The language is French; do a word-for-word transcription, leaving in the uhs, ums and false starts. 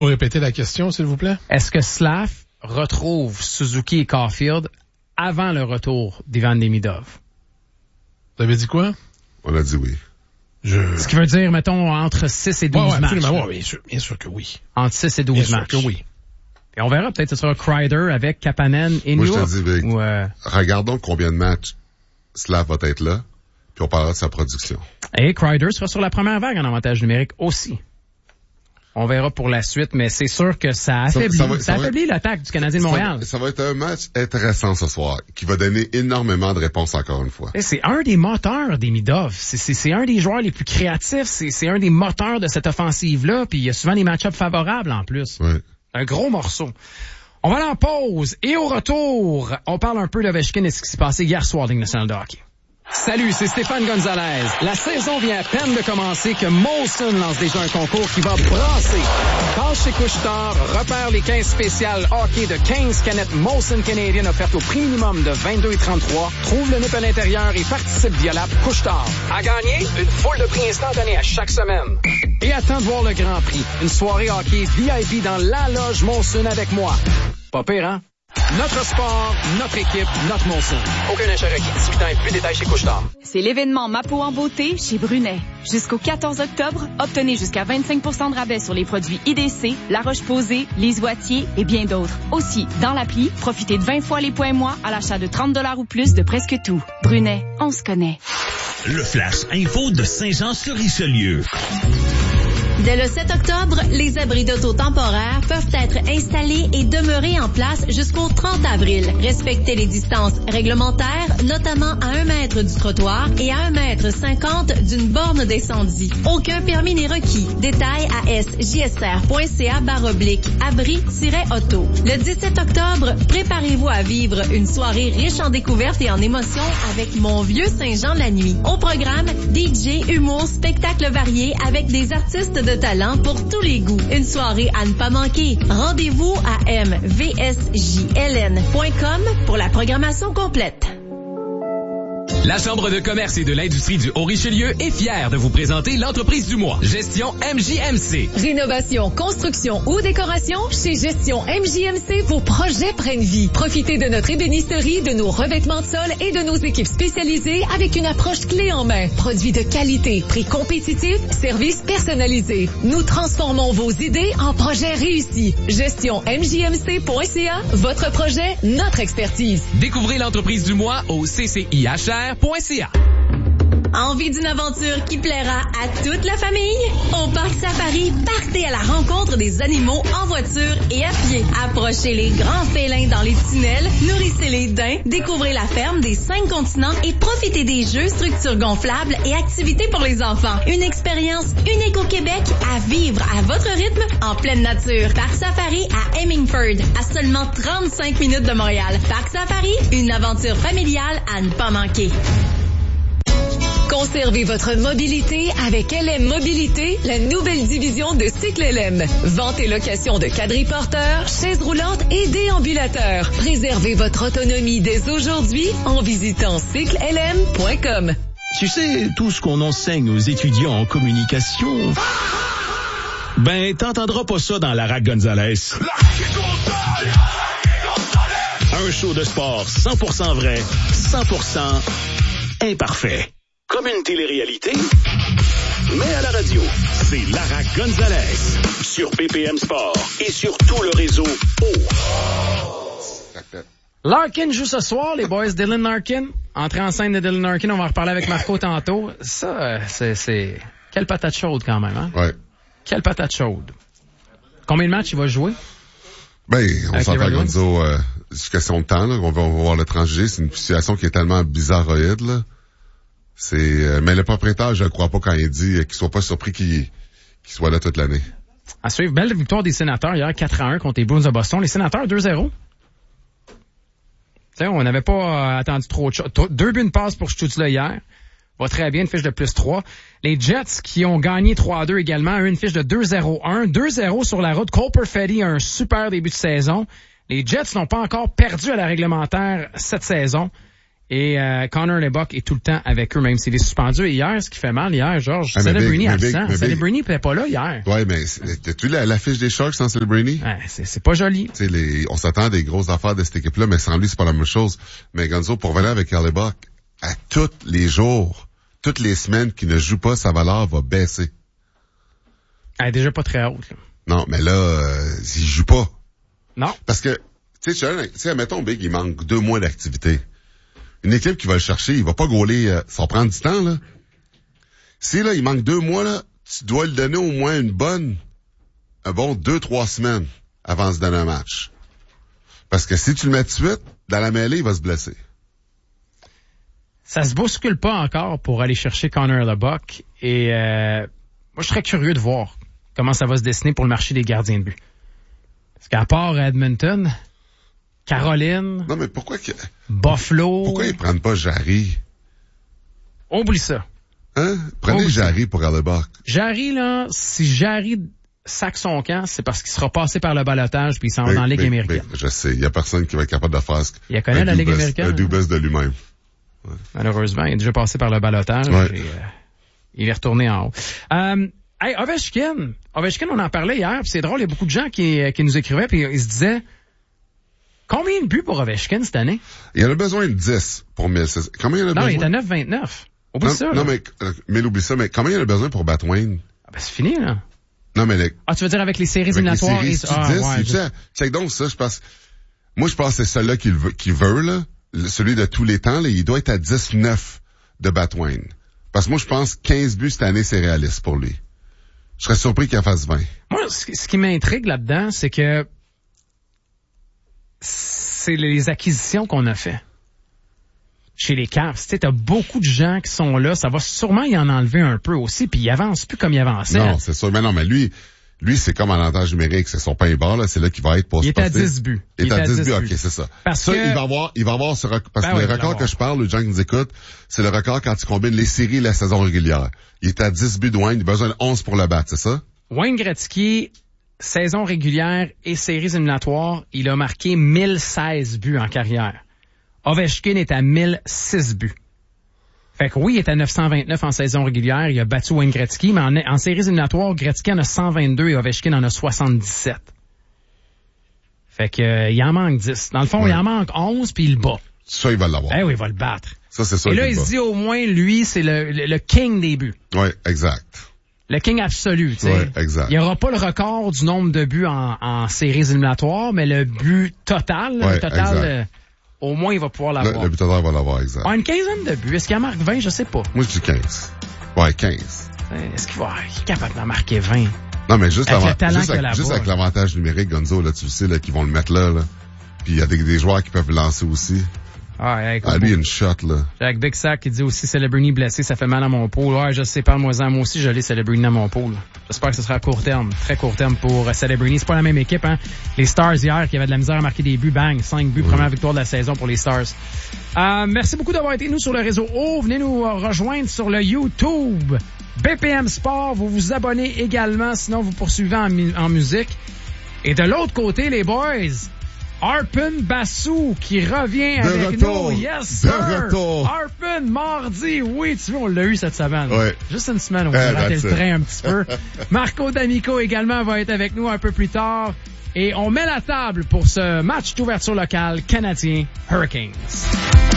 Vous répétez la question, s'il vous plaît? Est-ce que Slav retrouve Suzuki et Caulfield avant le retour d'Ivan Demidov? Vous avez dit quoi? On a dit oui. Je... Ce qui veut dire, mettons, entre six et douze ouais, ouais, matchs. Absolument, ouais, bien sûr, bien sûr que oui. Entre six et douze bien matchs. Sûr que oui. Et on verra, peut-être ce sera Kreider avec Kapanen et Moi, Newhook. je te dis, Vic, ou, euh... regardons combien de matchs Slav va être là, puis on parlera de sa production. Et Kreider sera sur la première vague en avantage numérique aussi. On verra pour la suite, mais c'est sûr que ça affaiblit, ça, ça, va, ça, ça affaiblit va, l'attaque du Canadien de Montréal. Ça, ça va être un match intéressant ce soir, qui va donner énormément de réponses encore une fois. Et c'est un des moteurs des Demidov. C'est, c'est, c'est un des joueurs les plus créatifs. C'est, c'est un des moteurs de cette offensive-là. Puis il y a souvent des match-ups favorables en plus. Oui. Un gros morceau. On va aller en pause. Et au retour, on parle un peu d'Ovechkin et ce qui s'est passé hier soir dans Ligue nationale de hockey. Salut, c'est Stéphane Gonzalez. La saison vient à peine de commencer que Molson lance déjà un concours qui va brasser. Passe chez Couche-Tard, repère les quinze spéciales hockey de quinze canettes Molson Canadian offertes au prix minimum de vingt-deux trente-trois. Trouve le nip à l'intérieur et participe via l'app Couche-Tard. À gagner, une foule de prix instantanés à chaque semaine. Et attends de voir le Grand Prix. Une soirée hockey V I P dans la loge Molson avec moi. Pas pire, hein? Notre sport, notre équipe, notre Molson. Aucun achat requis. dix-huit ans et plus, détails chez Couche-Tard. C'est l'événement Ma peau en beauté chez Brunet. Jusqu'au quatorze octobre, obtenez jusqu'à vingt-cinq pour cent de rabais sur les produits I D C, La Roche-Posay, Les Oitiers et bien d'autres. Aussi, dans l'appli, profitez de vingt fois les points mois à l'achat de trente dollars ou plus de presque tout. Brunet, on se connaît. Le Flash Info de Saint-Jean-sur-Richelieu. Dès le sept octobre, les abris d'auto temporaires peuvent être installés et demeurer en place jusqu'au trente avril. Respectez les distances réglementaires, notamment à un mètre du trottoir et à un mètre cinquante d'une borne d'incendie. Aucun permis n'est requis. Détail à s j s r point c a barre oblique abri-auto. Le dix-sept octobre, préparez-vous à vivre une soirée riche en découvertes et en émotions avec Mon Vieux Saint-Jean la nuit. Au programme, D J, humour, spectacles variés avec des artistes de talent pour tous les goûts. Une soirée à ne pas manquer. Rendez-vous à m v s j l n point com pour la programmation complète. La Chambre de commerce et de l'industrie du Haut-Richelieu est fière de vous présenter l'entreprise du mois, Gestion M J M C. Rénovation, construction ou décoration, chez Gestion M J M C, vos projets prennent vie. Profitez de notre ébénisterie, de nos revêtements de sol et de nos équipes spécialisées avec une approche clé en main. Produits de qualité, prix compétitif, services personnalisés. Nous transformons vos idées en projets réussis. Gestion M J M C point c a, votre projet, notre expertise. Découvrez l'entreprise du mois au c c i h r point c a. Envie d'une aventure qui plaira à toute la famille? Au Parc Safari, partez à la rencontre des animaux en voiture et à pied. Approchez les grands félins dans les tunnels, nourrissez les daims, découvrez la ferme des cinq continents et profitez des jeux, structures gonflables et activités pour les enfants. Une expérience unique au Québec à vivre à votre rythme en pleine nature. Parc Safari à Hemingford, à seulement trente-cinq minutes de Montréal. Parc Safari, une aventure familiale à ne pas manquer. Conservez votre mobilité avec L M Mobilité, la nouvelle division de Cycle L M. Vente et location de quadriporteurs, chaises roulantes et déambulateurs. Préservez votre autonomie dès aujourd'hui en visitant cycle l m point com. Tu sais, tout ce qu'on enseigne aux étudiants en communication... Ben, t'entendras pas ça dans Lara Gonzalez. Un show de sport cent pour cent vrai, cent pour cent imparfait. Comme une télé-réalité, mais à la radio. C'est Lara Gonzalez sur P P M Sport et sur tout le réseau O. Larkin joue ce soir, les boys. Dylan Larkin. Entrée en scène de Dylan Larkin, on va en reparler avec Marco tantôt. Ça, c'est, c'est... Quelle patate chaude quand même, hein? Ouais. Quelle patate chaude. Combien de matchs il va jouer? Ben, on s'entend Gonzo, euh, c'est question de temps, là. On va, on va voir le transiger. C'est une situation qui est tellement bizarroïde, là. C'est, euh, mais le propriétaire, je ne crois pas quand il dit euh, qu'il soit pas surpris qu'il, qu'il soit là toute l'année. À suivre, belle victoire des Sénateurs hier, quatre à un contre les Bruins de Boston. Les Sénateurs, deux zéro. T'sais, on n'avait pas euh, attendu trop de choses. Deux buts de passe pour Stutzla hier. Va très bien, une fiche de plus trois. Les Jets qui ont gagné trois à deux également, une fiche de deux zéro un. deux zéro sur la route. Cole Perfetti a un super début de saison. Les Jets n'ont pas encore perdu à la réglementaire cette saison. Et euh, Connor Lebock est tout le temps avec eux, même s'il est suspendu. Et hier, ce qui fait mal, hier, Georges, ah, Celebrini absent. Celebrini n'était pas là hier. Ouais, mais t'as-tu l'affiche des Sharks sans Celebrini? Ouais, c'est, c'est pas joli. Tu sais, les, on s'attend à des grosses affaires de cette équipe-là, mais sans lui, c'est pas la même chose. Mais Gonzo, pour venir avec Lebock, à tous les jours, toutes les semaines qu'il ne joue pas, sa valeur va baisser. Elle est déjà pas très haute, là. Non, mais là, euh, il joue pas. Non. Parce que, tu sais, tu sais, mettons, Big, il manque deux mois d'activité. Une équipe qui va le chercher, il va pas gauler, euh, ça va prendre du temps, là. Si, là, il manque deux mois, là, tu dois lui donner au moins une bonne, un bon deux, trois semaines avant de se donner un match. Parce que si tu le mets tout de suite, dans la mêlée, il va se blesser. Ça se bouscule pas encore pour aller chercher Connor Lebock. Et, euh, moi, je serais curieux de voir comment ça va se dessiner pour le marché des gardiens de but. Parce qu'à part Edmonton, Caroline. Non, mais pourquoi que... Buffalo. Pourquoi ils prennent pas Jarry? Oublie ça. Hein? Prenez Jarry pour Lebock. Jarry, là, si Jarry sac son camp, c'est parce qu'il sera passé par le balotage puis il s'en va mais, dans la Ligue mais, américaine. Mais, je sais, il y a personne qui va être capable de faire ce Il connaît la Ligue double, américaine. Un double de lui-même. Ouais. Malheureusement, il est déjà passé par le balotage ouais. et euh, il est retourné en haut. Euh, hey, Ovechkin. Ovechkin, on en parlait hier, puis c'est drôle, il y a beaucoup de gens qui, qui nous écrivaient puis ils se disaient combien de buts pour Ovechkin cette année? Il en a besoin de dix pour mille. Combien il en a non, besoin? Non, il est à neuf vingt-neuf. Oublie non, ça. Non, là. mais, mais oublie ça, mais combien il en a besoin pour battre Wayne? Ah ben, c'est fini, là. Non, mais les... Ah, tu veux dire avec les séries éliminatoires? Les séries, ah, tu dis, ouais, tu je... sais, check donc ça, je pense. Moi, je pense que c'est celui-là qu'il veut, qu'il veut, là. Celui de tous les temps, là, il doit être à dix neuf de battre Wayne. Parce que moi, je pense quinze buts cette année, c'est réaliste pour lui. Je serais surpris qu'il en fasse vingt. Moi, ce qui m'intrigue là-dedans, c'est que c'est les acquisitions qu'on a fait chez les Caps. Tu sais, t'as beaucoup de gens qui sont là. Ça va sûrement y en enlever un peu aussi, puis il avance plus comme il avançait. Non, c'est sûr. Mais non, mais lui, lui, c'est comme en avantage numérique. C'est son pain et bar, là. C'est là qu'il va être pour il se est à dix buts. Il, il est à dix buts. OK, c'est ça. Parce ça, que... il va avoir, il va avoir ce record, parce ben que oui, le record que je parle, les gens qui nous écoutent, c'est le record quand tu combines les séries et la saison régulière. Il est à dix buts de Wayne. Il a besoin de onze pour le battre, c'est ça? Wayne Gretzky, saison régulière et séries éliminatoires, il a marqué mille seize buts en carrière. Ovechkin est à mille six buts. Fait que oui, il est à neuf cent vingt-neuf en saison régulière, il a battu Wayne Gretzky, mais en, en séries éliminatoires, Gretzky en a cent vingt-deux et Ovechkin en a soixante-dix-sept. Fait que euh, il en manque dix. Dans le fond, ouais. il en manque onze puis il le bat. Ça, il va l'avoir. Eh oui, il va le battre. Ça, c'est ça. Et là, il se dit au moins, lui, c'est le, le, le king des buts. Oui, exact. Le king absolu, tu sais. Ouais, exact. Il n'y aura pas le record du nombre de buts en, en séries éliminatoires, mais le but total, ouais, le total, euh, au moins, il va pouvoir l'avoir. Le, le but total va l'avoir, exact. Ah, une quinzaine de buts. Est-ce qu'il en marque vingt? Je sais pas. Moi, je dis quinze. Ouais, quinze. Est-ce qu'il va, il est capable d'en marquer vingt? Non, mais juste, avec, avant, juste, avec, juste avec l'avantage numérique, Gonzo, là, tu sais, là, qu'ils vont le mettre là, là. Puis il y a des, des joueurs qui peuvent lancer aussi. Ah, écoute, ah lui, une shot, là. Avec Big Sack qui dit aussi Celebrini blessé, ça fait mal à mon pôle. Ouais, je sais, parle-moi-en. Moi aussi, je l'ai Celebrini à mon pôle. J'espère que ce sera à court terme. Très court terme pour Celebrini. C'est pas la même équipe, hein. Les Stars hier, qui avaient de la misère à marquer des buts, bang, cinq buts, oui. Première victoire de la saison pour les Stars. Euh, merci beaucoup d'avoir été nous sur le réseau O. Venez nous rejoindre sur le YouTube. B P M Sport, vous vous abonnez également, sinon vous poursuivez en, mu- en musique. Et de l'autre côté, les boys, Arpon Bassou qui revient de avec retour. nous. Yes, sir. De retour. Arpon, mardi. Oui, tu vois, on l'a eu cette semaine. Ouais. Juste une semaine, on a raté le train un petit peu. Marco D'Amico également va être avec nous un peu plus tard. Et on met la table pour ce match d'ouverture locale canadien Hurricanes.